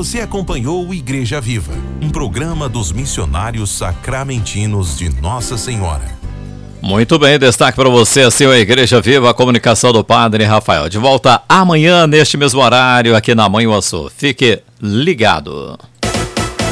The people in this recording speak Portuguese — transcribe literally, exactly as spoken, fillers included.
Você acompanhou o Igreja Viva, um programa dos missionários sacramentinos de Nossa Senhora. Muito bem, destaque para você, assim, a Igreja Viva, a comunicação do Padre Rafael. De volta amanhã, neste mesmo horário, aqui na Manhuaçu. Fique ligado.